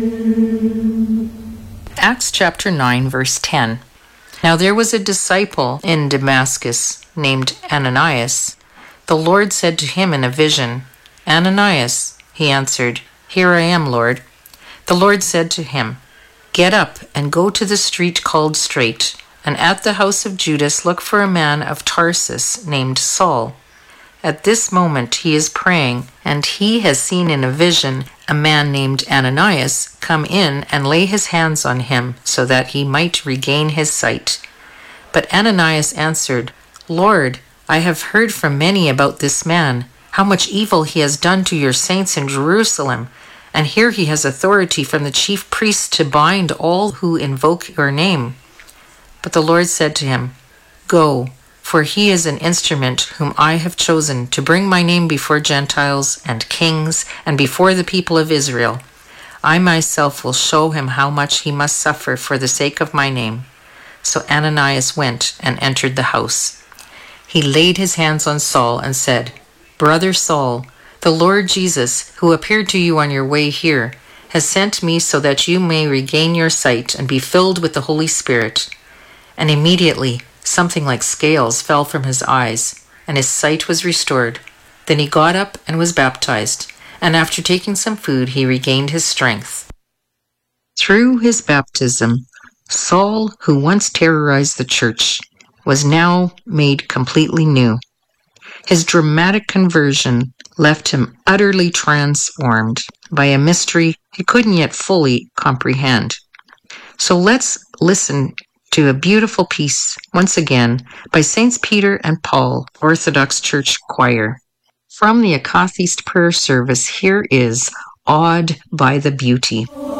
Acts chapter 9, verse 10. Now there was a disciple in Damascus named Ananias. The Lord said to him in a vision, Ananias. He answered, Here I am, Lord. The Lord said to him, Get up and go to the street called Straight, and at the house of Judas look for a man of Tarsus named Saul. At this moment he is praying, and he has seen in a vision a man named Ananias come in and lay his hands on him so that he might regain his sight. But Ananias answered, Lord, I have heard from many about this man, how much evil he has done to your saints in Jerusalem, and here he has authority from the chief priests to bind all who invoke your name. But the Lord said to him, Go, for he is an instrument whom I have chosen to bring my name before Gentiles and kings and before the people of Israel. I myself will show him how much he must suffer for the sake of my name. So Ananias went and entered the house. He laid his hands on Saul and said, Brother Saul, the Lord Jesus, who appeared to you on your way here, has sent me so that you may regain your sight and be filled with the Holy Spirit. And immediately something like scales fell from his eyes, and his sight was restored. Then he got up and was baptized, and after taking some food, he regained his strength. Through his baptism, Saul, who once terrorized the church, was now made completely new. His dramatic conversion left him utterly transformed by a mystery he couldn't yet fully comprehend. So let's listen to a beautiful piece, once again, by Saints Peter and Paul, Orthodox Church Choir. From the Akathist prayer service, here is Awed by the Beauty.